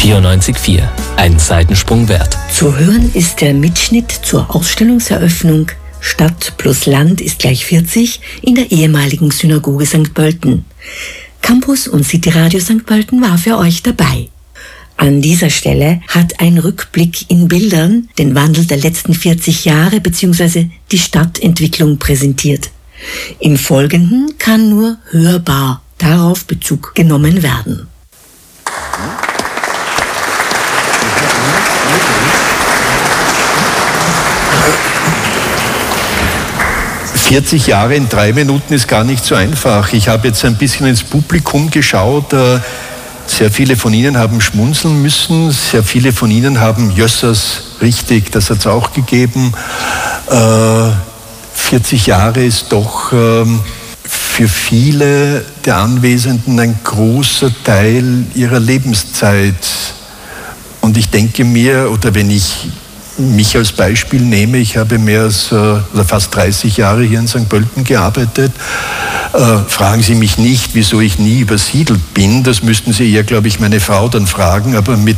94,4. Ein Seitensprung wert. Zu hören ist der Mitschnitt zur Ausstellungseröffnung Stadt plus Land ist gleich 40 in der ehemaligen Synagoge St. Pölten. Campus und Cityradio St. Pölten war für euch dabei. An dieser Stelle hat ein Rückblick in Bildern den Wandel der letzten 40 Jahre bzw. die Stadtentwicklung präsentiert. Im Folgenden kann nur hörbar darauf Bezug genommen werden. 40 Jahre in 3 Minuten ist gar nicht so einfach. Ich habe jetzt ein bisschen ins Publikum geschaut. Sehr viele von Ihnen haben schmunzeln müssen. Sehr viele von Ihnen haben Jössers, richtig, das hat es auch gegeben. 40 Jahre ist doch für viele der Anwesenden ein großer Teil ihrer Lebenszeit. Und ich denke mir, oder wenn ich mich als Beispiel nehme, ich habe mehr als fast 30 Jahre hier in St. Pölten gearbeitet. Fragen Sie mich nicht, wieso ich nie übersiedelt bin. Das müssten Sie eher, glaube ich, meine Frau dann fragen. Aber mit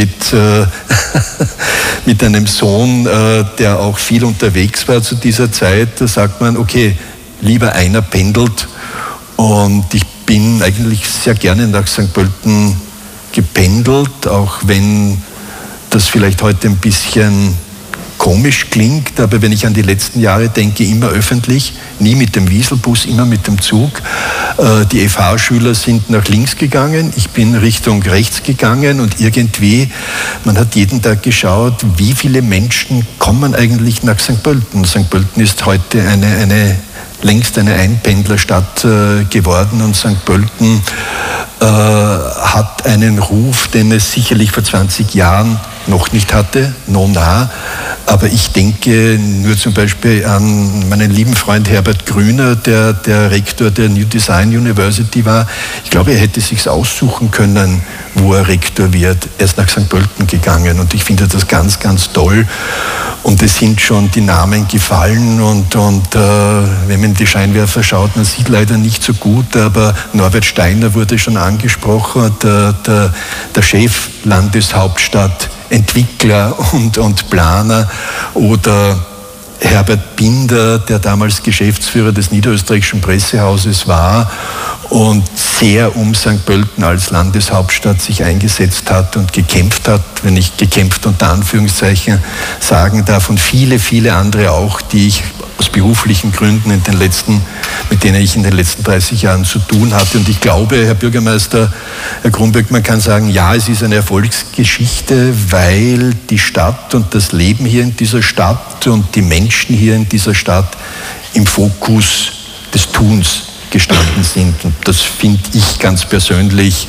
einem Sohn, der auch viel unterwegs war zu dieser Zeit, da sagt man, okay, lieber einer pendelt. Und ich bin eigentlich sehr gerne nach St. Pölten gependelt, auch wenn das vielleicht heute ein bisschen komisch klingt, aber wenn ich an die letzten Jahre denke, immer öffentlich, nie mit dem Wieselbus, immer mit dem Zug. Die FH-Schüler sind nach links gegangen, ich bin Richtung rechts gegangen und irgendwie, man hat jeden Tag geschaut, wie viele Menschen kommen eigentlich nach St. Pölten. St. Pölten ist heute längst eine Einpendlerstadt geworden und St. Pölten hat einen Ruf, den es sicherlich vor 20 Jahren noch nicht hatte, nah. Aber ich denke nur zum Beispiel an meinen lieben Freund Herbert Grüner, der Rektor der New Design University war. Ich glaube, er hätte sich's aussuchen können, wo er Rektor wird. Er ist nach St. Pölten gegangen und ich finde das ganz, ganz toll. Und es sind schon die Namen gefallen und wenn man in die Scheinwerfer schaut, man sieht leider nicht so gut, aber Norbert Steiner wurde schon angesprochen, der Chef Landeshauptstadt, Entwickler und Planer, oder Herbert Binder, der damals Geschäftsführer des Niederösterreichischen Pressehauses war und sehr um St. Pölten als Landeshauptstadt sich eingesetzt hat und gekämpft hat, wenn ich gekämpft unter Anführungszeichen sagen darf, und viele, viele andere auch, die ich aus beruflichen Gründen mit denen ich in den letzten 30 Jahren zu tun hatte. Und ich glaube, Herr Bürgermeister, Herr Kronberg, man kann sagen, ja, es ist eine Erfolgsgeschichte, weil die Stadt und das Leben hier in dieser Stadt und die Menschen hier in dieser Stadt im Fokus des Tuns gestanden sind. Und das finde ich ganz persönlich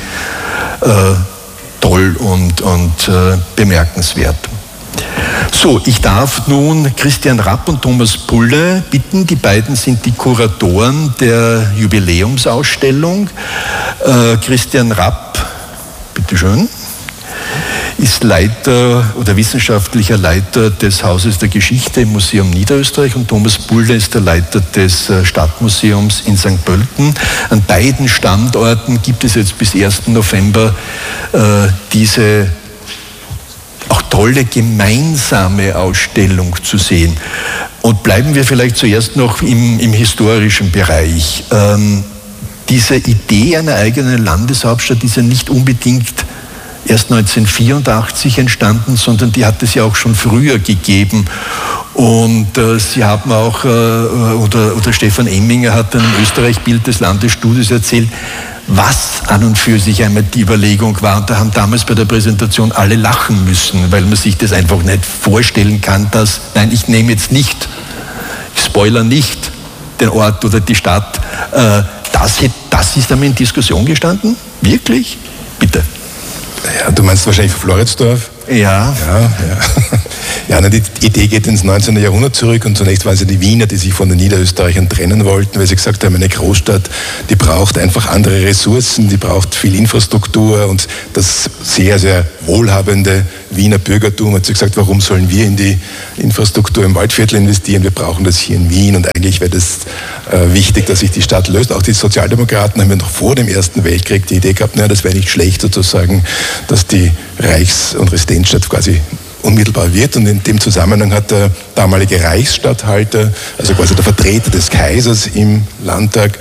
toll und bemerkenswert. So, ich darf nun Christian Rapp und Thomas Pulle bitten. Die beiden sind die Kuratoren der Jubiläumsausstellung. Christian Rapp, bitteschön, ist Leiter oder wissenschaftlicher Leiter des Hauses der Geschichte im Museum Niederösterreich und Thomas Pulle ist der Leiter des Stadtmuseums in St. Pölten. An beiden Standorten gibt es jetzt bis 1. November diese auch tolle gemeinsame Ausstellung zu sehen. Und bleiben wir vielleicht zuerst noch im historischen Bereich. Diese Idee einer eigenen Landeshauptstadt ist ja nicht unbedingt erst 1984 entstanden, sondern die hat es ja auch schon früher gegeben. Und Sie haben auch, oder Stefan Emminger hat ein Österreich-Bild des Landesstudios erzählt, was an und für sich einmal die Überlegung war. Und da haben damals bei der Präsentation alle lachen müssen, weil man sich das einfach nicht vorstellen kann, dass, nein, ich nehme jetzt nicht, ich spoilere nicht den Ort oder die Stadt. Das ist einmal in Diskussion gestanden? Wirklich? Bitte. Ja, du meinst wahrscheinlich Floridsdorf? Ja. Ja, die Idee geht ins 19. Jahrhundert zurück und zunächst waren es ja die Wiener, die sich von den Niederösterreichern trennen wollten, weil sie gesagt haben, eine Großstadt, die braucht einfach andere Ressourcen, die braucht viel Infrastruktur und das sehr, sehr wohlhabende Wiener Bürgertum hat sich gesagt, warum sollen wir in die Infrastruktur im Waldviertel investieren, wir brauchen das hier in Wien und eigentlich wäre das wichtig, dass sich die Stadt löst. Auch die Sozialdemokraten haben ja noch vor dem Ersten Weltkrieg die Idee gehabt, naja, das wäre nicht schlecht sozusagen, dass die Reichs- und Residenzstadt quasi unmittelbar wird und in dem Zusammenhang hat der damalige Reichsstatthalter, also quasi der Vertreter des Kaisers im Landtag,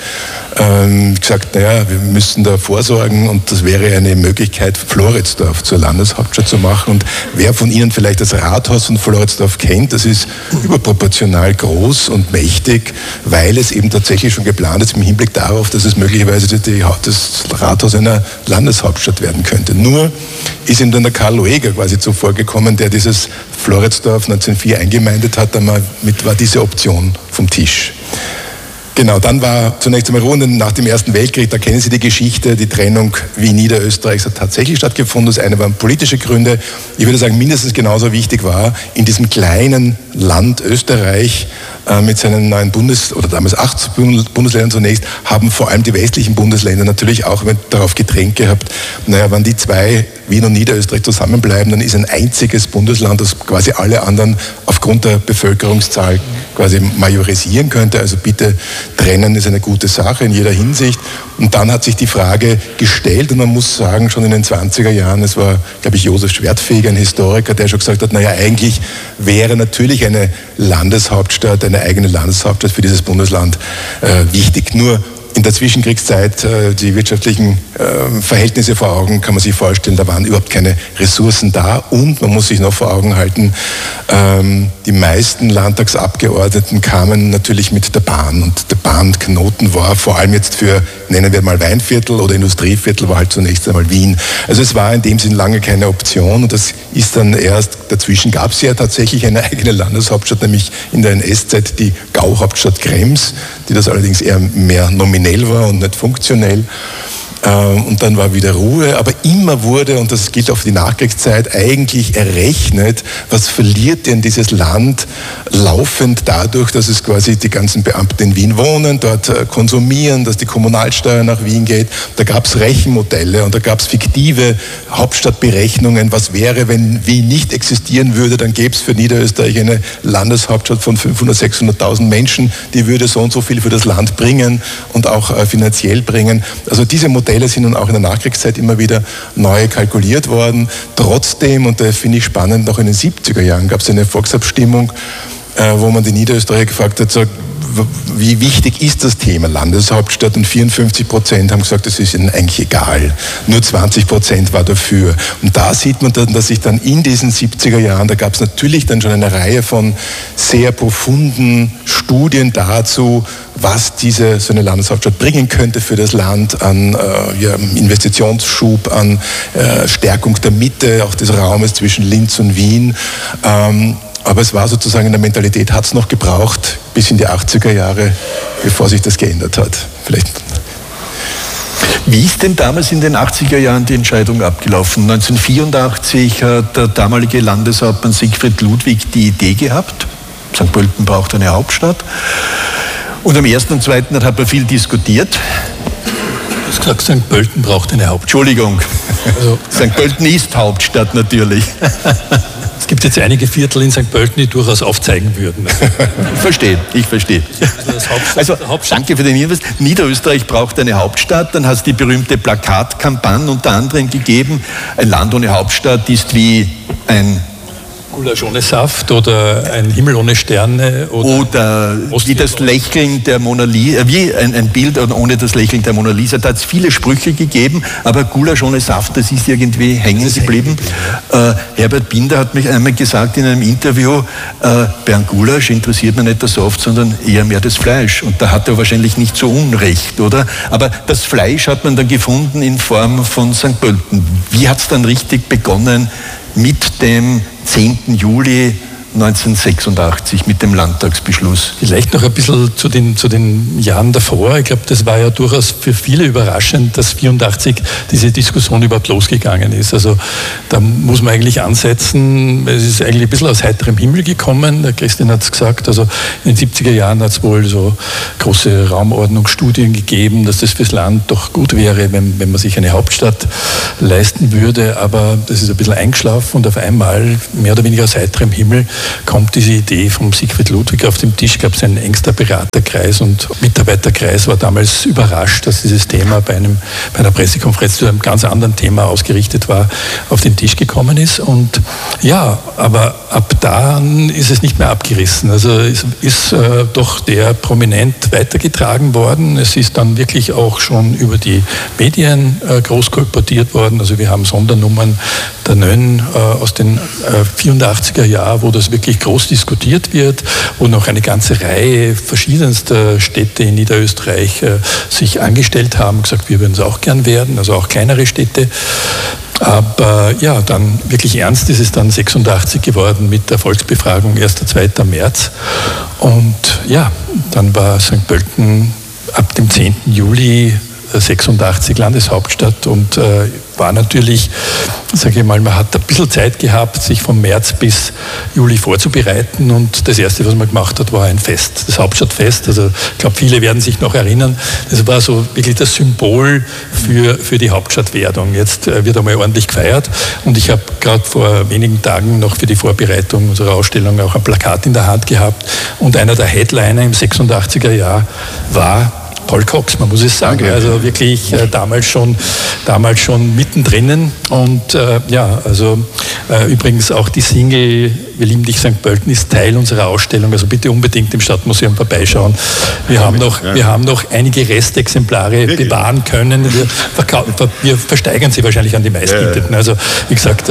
gesagt, naja, wir müssen da vorsorgen und das wäre eine Möglichkeit, Floridsdorf zur Landeshauptstadt zu machen. Und wer von Ihnen vielleicht das Rathaus von Floridsdorf kennt, das ist überproportional groß und mächtig, weil es eben tatsächlich schon geplant ist im Hinblick darauf, dass es möglicherweise das Rathaus einer Landeshauptstadt werden könnte. Nur ist ihm dann der Karl Lueger quasi zuvor gekommen, der dieses Floridsdorf 1904 eingemeindet hat, damit war diese Option vom Tisch. Genau, dann war zunächst einmal Ruhe nach dem Ersten Weltkrieg, da kennen Sie die Geschichte, die Trennung Wien-Niederösterreichs hat tatsächlich stattgefunden. Das eine waren politische Gründe. Ich würde sagen, mindestens genauso wichtig war, in diesem kleinen Land Österreich mit seinen neuen oder damals 8 Bundesländern zunächst, haben vor allem die westlichen Bundesländer natürlich auch darauf gedrängt gehabt, naja, wenn die zwei, Wien und Niederösterreich, zusammenbleiben, dann ist ein einziges Bundesland, das quasi alle anderen aufgrund der Bevölkerungszahl quasi majorisieren könnte. Also bitte trennen ist eine gute Sache in jeder Hinsicht. Und dann hat sich die Frage gestellt und man muss sagen, schon in den 20er Jahren, es war, glaube ich, Josef Schwertfeger, ein Historiker, der schon gesagt hat, naja, eigentlich wäre natürlich eine Landeshauptstadt, eine eigene Landeshauptstadt für dieses Bundesland wichtig. Nur in der Zwischenkriegszeit, die wirtschaftlichen Verhältnisse vor Augen, kann man sich vorstellen, da waren überhaupt keine Ressourcen da und man muss sich noch vor Augen halten, die meisten Landtagsabgeordneten kamen natürlich mit der Bahn und der Bahnknoten war vor allem jetzt für, nennen wir mal Weinviertel oder Industrieviertel, war halt zunächst einmal Wien. Also es war in dem Sinn lange keine Option und das ist dann erst, dazwischen gab es ja tatsächlich eine eigene Landeshauptstadt, nämlich in der NS-Zeit die Gauhauptstadt Krems, die das allerdings eher mehr nominell war und nicht funktionell. Und dann war wieder Ruhe, aber immer wurde, und das gilt auch für die Nachkriegszeit, eigentlich errechnet, was verliert denn dieses Land laufend dadurch, dass es quasi die ganzen Beamten in Wien wohnen, dort konsumieren, dass die Kommunalsteuer nach Wien geht. Da gab es Rechenmodelle und da gab es fiktive Hauptstadtberechnungen. Was wäre, wenn Wien nicht existieren würde, dann gäbe es für Niederösterreich eine Landeshauptstadt von 500.000, 600.000 Menschen, die würde so und so viel für das Land bringen und auch finanziell bringen. Also diese Modelle sind nun auch in der Nachkriegszeit immer wieder neu kalkuliert worden. Trotzdem, und da finde ich spannend, noch in den 70er Jahren gab es eine Volksabstimmung, wo man die Niederösterreicher gefragt hat, so, wie wichtig ist das Thema Landeshauptstadt? Und 54% haben gesagt, das ist ihnen eigentlich egal. Nur 20% war dafür. Und da sieht man dann, dass sich dann in diesen 70er Jahren, da gab es natürlich dann schon eine Reihe von sehr profunden Studien dazu, was so eine Landeshauptstadt bringen könnte für das Land an Investitionsschub, an Stärkung der Mitte, auch des Raumes zwischen Linz und Wien. Aber es war sozusagen in der Mentalität, hat es noch gebraucht, bis in die 80er Jahre, bevor sich das geändert hat. Vielleicht. Wie ist denn damals in den 80er Jahren die Entscheidung abgelaufen? 1984 hat der damalige Landeshauptmann Siegfried Ludwig die Idee gehabt, St. Pölten braucht eine Hauptstadt. Und am 1. und 2. hat man viel diskutiert. Du hast gesagt, St. Pölten braucht eine Hauptstadt. Entschuldigung, also, St. Pölten ist Hauptstadt natürlich. Es gibt jetzt einige Viertel in St. Pölten, die durchaus aufzeigen würden. Ich verstehe. Also danke für den Hinweis. Niederösterreich braucht eine Hauptstadt. Dann hat es die berühmte Plakatkampagne unter anderem gegeben. Ein Land ohne Hauptstadt ist wie ein Gulasch ohne Saft oder ein Himmel ohne Sterne oder wie das Lächeln der Mona Lisa, wie ein Bild ohne das Lächeln der Mona Lisa. Da hat es viele Sprüche gegeben, aber Gulasch ohne Saft, das ist irgendwie hängen geblieben. Herbert Binder hat mich einmal gesagt in einem Interview, Bernd Gulasch interessiert mich nicht der Saft, sondern eher mehr das Fleisch. Und da hat er wahrscheinlich nicht so Unrecht, oder? Aber das Fleisch hat man dann gefunden in Form von St. Pölten. Wie hat es dann richtig begonnen mit dem 10. Juli 1986 mit dem Landtagsbeschluss. Vielleicht noch ein bisschen zu den Jahren davor. Ich glaube, das war ja durchaus für viele überraschend, dass 1984 diese Diskussion überhaupt losgegangen ist. Also da muss man eigentlich ansetzen, es ist eigentlich ein bisschen aus heiterem Himmel gekommen. Der Christian hat es gesagt, also in den 70er Jahren hat es wohl so große Raumordnungsstudien gegeben, dass das fürs Land doch gut wäre, wenn man sich eine Hauptstadt leisten würde. Aber das ist ein bisschen eingeschlafen und auf einmal, mehr oder weniger aus heiterem Himmel, kommt diese Idee vom Siegfried Ludwig auf den Tisch. Gab es einen engster Beraterkreis und Mitarbeiterkreis war damals überrascht, dass dieses Thema bei einer Pressekonferenz zu einem ganz anderen Thema ausgerichtet war, auf den Tisch gekommen ist. Und ja, aber ab dann ist es nicht mehr abgerissen. Also es ist doch der prominent weitergetragen worden. Es ist dann wirklich auch schon über die Medien groß kolportiert worden. Also wir haben Sondernummern der Nön aus den 84er Jahren, wo das wirklich groß diskutiert wird, wo noch eine ganze Reihe verschiedenster Städte in Niederösterreich sich angestellt haben und gesagt, wir würden es auch gern werden, also auch kleinere Städte. Aber ja, dann wirklich ernst ist es dann 86 geworden mit der Volksbefragung 1. 2. März. Und ja, dann war St. Pölten ab dem 10. Juli 86 Landeshauptstadt und war natürlich, sage ich mal, man hat ein bisschen Zeit gehabt, sich vom März bis Juli vorzubereiten und das Erste, was man gemacht hat, war ein Fest, das Hauptstadtfest. Also ich glaube, viele werden sich noch erinnern, das war so wirklich das Symbol für die Hauptstadtwerdung. Jetzt wird einmal ordentlich gefeiert und ich habe gerade vor wenigen Tagen noch für die Vorbereitung unserer Ausstellung auch ein Plakat in der Hand gehabt und einer der Headliner im 86er Jahr war Paul Cox, man muss es sagen, also wirklich damals schon mittendrin und übrigens auch die Single Wir lieben dich St. Pölten ist Teil unserer Ausstellung, also bitte unbedingt im Stadtmuseum vorbeischauen. Wir haben noch einige Restexemplare bewahren können, wir versteigern sie wahrscheinlich an die meistgeliebten. Also wie gesagt,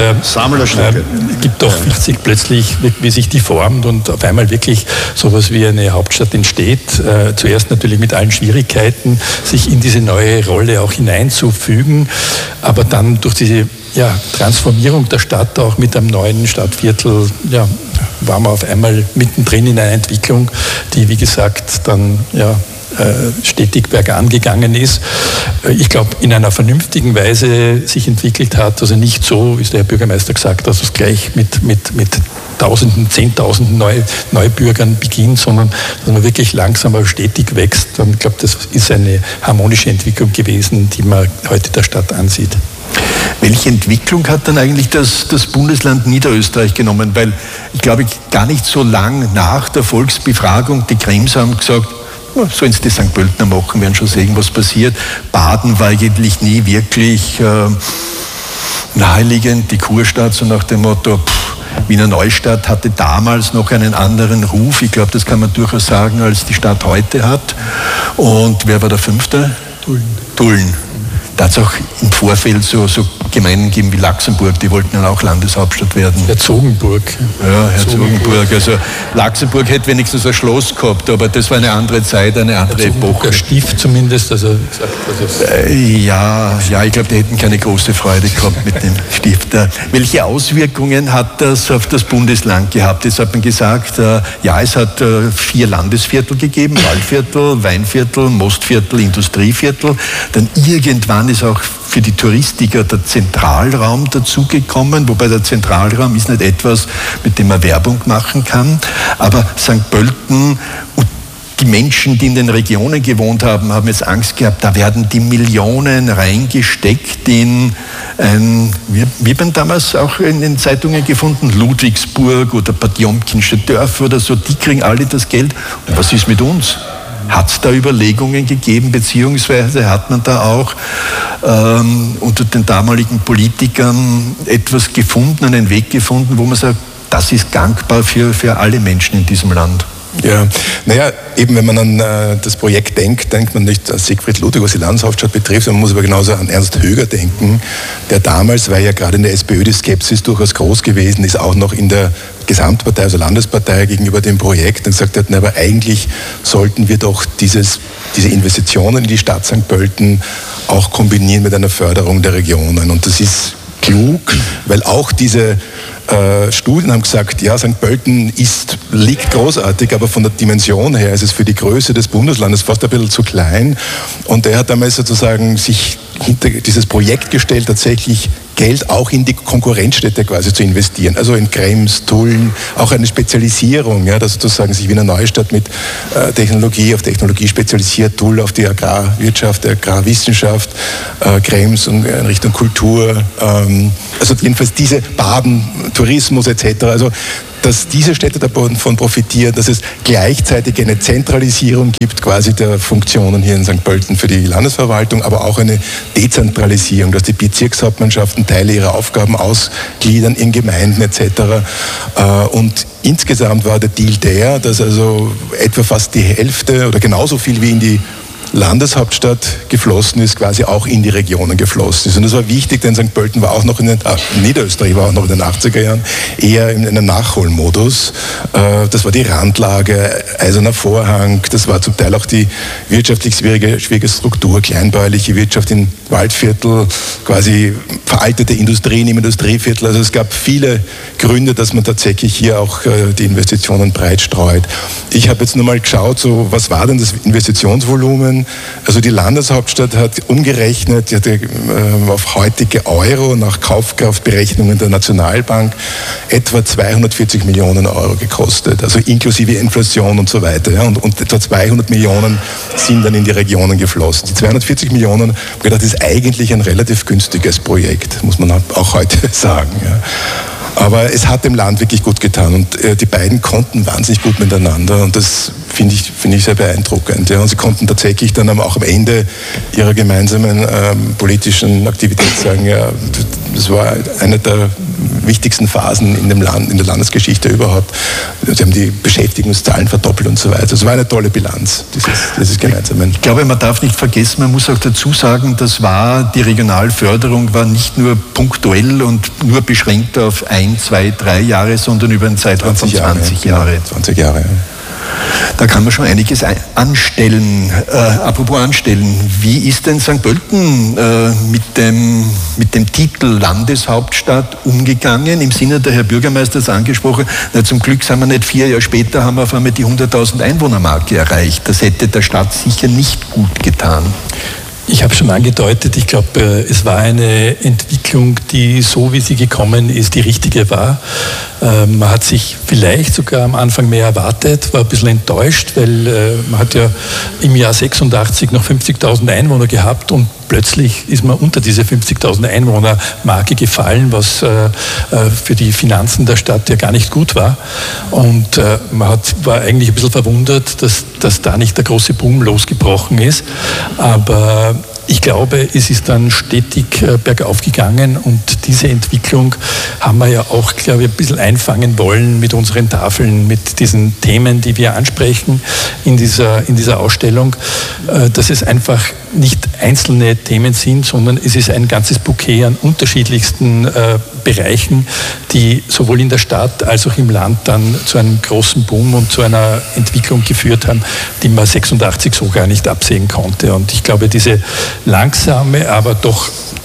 gibt doch witzig plötzlich, wie sich die formt und auf einmal wirklich sowas wie eine Hauptstadt entsteht, zuerst natürlich mit allen Schwierigkeiten, sich in diese neue Rolle auch hineinzufügen, aber dann durch diese Transformierung der Stadt auch mit einem neuen Stadtviertel, waren wir auf einmal mittendrin in einer Entwicklung, die, wie gesagt, dann stetig bergan gegangen ist. Ich glaube, in einer vernünftigen Weise sich entwickelt hat, also nicht so, wie es der Herr Bürgermeister gesagt hat, dass es gleich mit Tausenden, Zehntausenden Neubürgern beginnt, sondern dass man wirklich langsam aber stetig wächst. Und ich glaube, das ist eine harmonische Entwicklung gewesen, die man heute der Stadt ansieht. Welche Entwicklung hat dann eigentlich das Bundesland Niederösterreich genommen? Weil ich glaube, gar nicht so lang nach der Volksbefragung, die Krems haben gesagt, sollen es die St. Pöltener machen, werden schon sehen, was passiert. Baden war eigentlich nie wirklich naheliegend, die Kurstadt, so nach dem Motto, Wiener Neustadt hatte damals noch einen anderen Ruf, ich glaube, das kann man durchaus sagen, als die Stadt heute hat. Und wer war der Fünfte? Tulln. Da hat es auch im Vorfeld so Gemeinden gegeben wie Laxenburg, die wollten dann auch Landeshauptstadt werden. Herzogenburg. Ja, Herzogenburg. Also Laxenburg hätte wenigstens ein Schloss gehabt, aber das war eine andere Zeit, eine andere Epoche. Der Stift zumindest, also ja, ich glaube, die hätten keine große Freude gehabt mit dem Stift. Welche Auswirkungen hat das auf das Bundesland gehabt? Jetzt hat man gesagt, es hat 4 Landesviertel gegeben, Waldviertel, Weinviertel, Mostviertel, Industrieviertel. Dann irgendwann ist auch für die Touristiker der Zentralraum dazugekommen, wobei der Zentralraum ist nicht etwas, mit dem man Werbung machen kann, aber St. Pölten und die Menschen, die in den Regionen gewohnt haben, haben jetzt Angst gehabt, da werden die Millionen reingesteckt in wir haben damals auch in den Zeitungen gefunden, Ludwigsburg oder Potjomkinsche Dörfer oder so, die kriegen alle das Geld. Und was ist mit uns? Hat es da Überlegungen gegeben, beziehungsweise hat man da auch unter den damaligen Politikern etwas gefunden, einen Weg gefunden, wo man sagt, das ist gangbar für alle Menschen in diesem Land? Ja, eben wenn man an das Projekt denkt man nicht an Siegfried Ludwig, was die Landeshauptstadt betrifft, man muss aber genauso an Ernst Höger denken, der damals, weil ja gerade in der SPÖ die Skepsis durchaus groß gewesen ist, auch noch in der Gesamtpartei, also Landespartei gegenüber dem Projekt und gesagt hat, aber eigentlich sollten wir doch diese Investitionen in die Stadt St. Pölten auch kombinieren mit einer Förderung der Regionen. Und das ist klug, weil auch diese Studien haben gesagt, ja, St. Pölten liegt großartig, aber von der Dimension her ist es für die Größe des Bundeslandes fast ein bisschen zu klein. Und er hat damals sozusagen sich hinter dieses Projekt gestellt, tatsächlich Geld auch in die Konkurrenzstädte quasi zu investieren. Also in Krems, Tulln, auch eine Spezialisierung, ja, dass sozusagen sich Wiener Neustadt mit Technologie auf Technologie spezialisiert, Tull auf die Agrarwirtschaft, die Agrarwissenschaft, Krems in Richtung Kultur, also jedenfalls diese Baden, Tourismus etc. Also dass diese Städte davon profitieren, dass es gleichzeitig eine Zentralisierung gibt, quasi der Funktionen hier in St. Pölten für die Landesverwaltung, aber auch eine Dezentralisierung, dass die Bezirkshauptmannschaften Teile ihrer Aufgaben ausgliedern in Gemeinden etc. Und insgesamt war der Deal der, dass also etwa fast die Hälfte oder genauso viel wie in die Landeshauptstadt geflossen ist, quasi auch in die Regionen geflossen ist. Und das war wichtig, denn St. Pölten war auch noch Niederösterreich war auch noch in den 80er Jahren eher in einem Nachholmodus. Das war die Randlage, Eiserner Vorhang, das war zum Teil auch die wirtschaftlich schwierige Struktur, kleinbäuerliche Wirtschaft in Waldviertel, quasi veraltete Industrien im Industrieviertel. Also es gab viele Gründe, dass man tatsächlich hier auch die Investitionen breit streut. Ich habe jetzt nur mal geschaut, so was war denn das Investitionsvolumen? Also die Landeshauptstadt hat umgerechnet, die hatte auf heutige Euro nach Kaufkraftberechnungen der Nationalbank etwa 240 Millionen Euro gekostet, also inklusive Inflation und so weiter. Ja, und etwa 200 Millionen sind dann in die Regionen geflossen. Die 240 Millionen, ich habe gedacht, das ist eigentlich ein relativ günstiges Projekt, muss man auch heute sagen. Ja. Aber es hat dem Land wirklich gut getan und die beiden konnten wahnsinnig gut miteinander und das finde ich sehr beeindruckend. Ja. Und sie konnten tatsächlich dann auch am Ende ihrer gemeinsamen politischen Aktivität sagen, ja, das war eine der wichtigsten Phasen in dem Land, in der Landesgeschichte überhaupt. Sie haben die Beschäftigungszahlen verdoppelt und so weiter. Es war eine tolle Bilanz, dieses Gemeinsamen. Ich glaube, man darf nicht vergessen, man muss auch dazu sagen, die Regionalförderung war nicht nur punktuell und nur beschränkt auf 1, 2, 3 Jahre, sondern über einen Zeitraum von 20 Jahre. 20 Jahre, ja. Da kann man schon einiges anstellen. Apropos anstellen, wie ist denn St. Pölten mit dem Titel Landeshauptstadt umgegangen? Im Sinne, der Herr Bürgermeister ist angesprochen, zum Glück sind wir nicht 4 Jahre später, haben wir auf einmal die 100.000 Einwohnermarke erreicht. Das hätte der Stadt sicher nicht gut getan. Ich habe schon angedeutet, ich glaube, es war eine Entwicklung, die so wie sie gekommen ist, die richtige war. Man hat sich vielleicht sogar am Anfang mehr erwartet, war ein bisschen enttäuscht, weil man hat ja im Jahr 86 noch 50.000 Einwohner gehabt und plötzlich ist man unter diese 50.000 Einwohner-Marke gefallen, was für die Finanzen der Stadt ja gar nicht gut war. Und war eigentlich ein bisschen verwundert, dass da nicht der große Boom losgebrochen ist. Aber ich glaube, es ist dann stetig bergauf gegangen und diese Entwicklung haben wir ja auch, glaube ich, ein bisschen einfangen wollen mit unseren Tafeln, mit diesen Themen, die wir ansprechen in dieser Ausstellung, dass es einfach nicht einzelne Themen sind, sondern es ist ein ganzes Bouquet an unterschiedlichsten Bereichen, die sowohl in der Stadt als auch im Land dann zu einem großen Boom und zu einer Entwicklung geführt haben, die man 86 so gar nicht absehen konnte. Und ich glaube, diese langsame, aber doch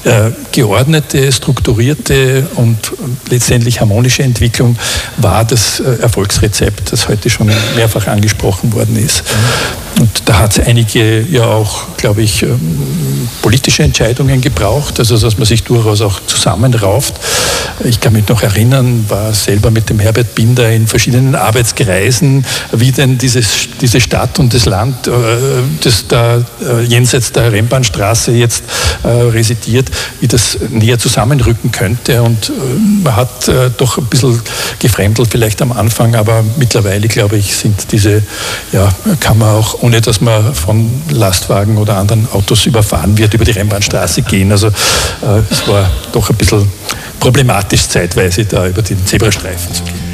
geordnete, strukturierte und letztendlich harmonische Entwicklung war das Erfolgsrezept, das heute schon mehrfach angesprochen worden ist. Und da hat es einige ja auch, glaube ich, politische Entscheidungen gebraucht, also dass man sich durchaus auch zusammenrauft. Ich kann mich noch erinnern, war selber mit dem Herbert Binder in verschiedenen Arbeitskreisen, wie denn diese Stadt und das Land, das da jenseits der Rennbahnstraße jetzt residiert, wie das näher zusammenrücken könnte. Und man hat doch ein bisschen gefremdelt vielleicht am Anfang, aber mittlerweile, glaube ich, sind kann man auch, ohne dass man von Lastwagen oder anderen Autos überfahren wird, über die Rennbahnstraße gehen. Also es war doch ein bisschen problematisch zeitweise, da über den Zebrastreifen zu gehen.